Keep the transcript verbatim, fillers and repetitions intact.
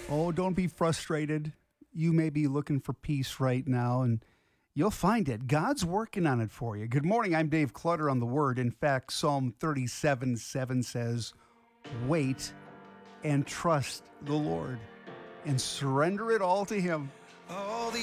Oh, don't be frustrated. You may be looking for peace right now, and you'll find it. God's working on it for you. Good morning. I'm Dave Clutter on the Word. In fact, Psalm thirty-seven seven says, wait and trust the Lord and surrender it all to Him.